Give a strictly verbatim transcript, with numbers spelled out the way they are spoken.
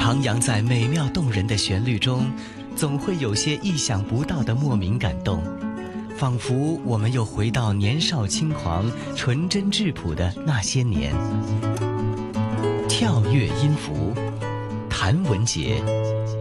徜徉在美妙动人的旋律中，总会有些意想不到的莫名感动，仿佛我们又回到年少轻狂、纯真质朴的那些年。跳跃音符，谭文杰。